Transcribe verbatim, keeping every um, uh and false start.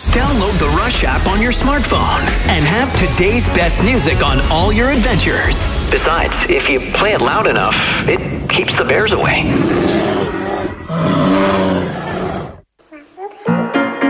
Download the Rush app on your smartphone and have today's best music on all your adventures. Besides, if you play it loud enough, it keeps the bears away.